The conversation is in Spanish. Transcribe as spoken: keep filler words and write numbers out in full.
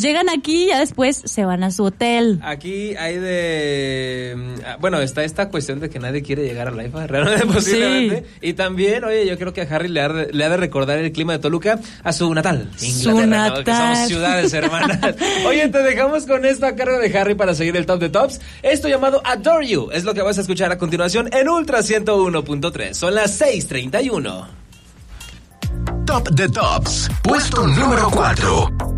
llegan aquí y ya después se van a su hotel. Aquí hay de... Bueno, está esta cuestión de que nadie quiere llegar al IFA, realmente posiblemente. Sí. Y también, oye, yo creo que a Harry le ha, de, le ha de recordar el clima de Toluca a su natal, Inglaterra, su natal. ¿no? Que somos ciudades hermanas. Oye, te dejamos con esto a cargo de Harry para seguir el top de tops. Esto llamado Adore You es lo que vas a escuchar a continuación en Ultra ciento uno punto tres. Son las seis treinta y uno. Top de tops, puesto número cuatro.